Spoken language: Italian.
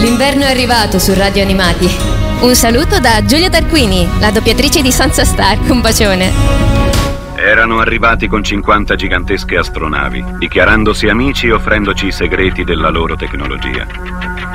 L'inverno è arrivato su Radio Animati. Un saluto da Giulia Tarquini, la doppiatrice di Sansa Stark. Un bacione. Erano arrivati con 50 gigantesche astronavi, dichiarandosi amici e offrendoci i segreti della loro tecnologia.